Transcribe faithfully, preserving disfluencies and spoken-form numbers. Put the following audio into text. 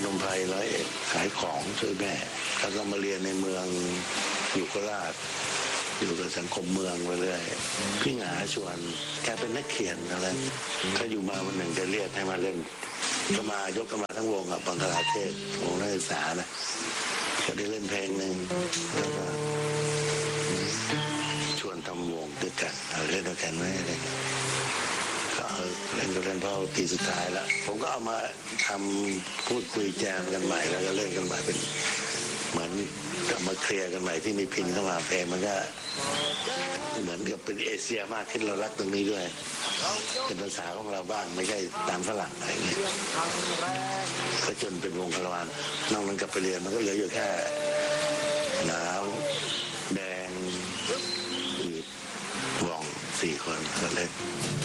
นมไพรร้อยเอ็ดขายของช่วยแม่แล้วก็มาเรียนในเมืองอยู่โคราชอยู่กับสังคมเมืองไปเรื่อยพี่หงาชวนแกเป็นนักเขียนอะไรเขาอยู่มาวันหนึ่งจะเรียกให้มาเล่นก็มายกกันมาทั้งวงกับบังคลาเทศวงนักศึกษานะก็ได้เล่นเพลงหนึ่งแล้วก็ชวนทำวงด้วยกันเอาเล่นด้วยกันไหมอะไรก็เล่นกันเล่นพอปีสุดท้ายแล้วผมก็เอามาทำพูดคุยแจมกันใหม่แล้วก็เล่นกันใหม่เป็นเหมือนกลับมาเคลียร์กันใหม่ที่มีพินเข้ามาเพลงมันก็เหมือนกับเป็นเอเชียมากขึ้นเรารักตรงนี้ด้วยเป็นภาษาของเราบ้างไม่ใช่ตามฝรั่งอะไรเงี้ยก็จนเป็นวงคาราวานนอกนั้นกลับไปเรียนมันก็เหลืออยู่แค่หนาวแดงหยุดวองสี่คนก็เล่น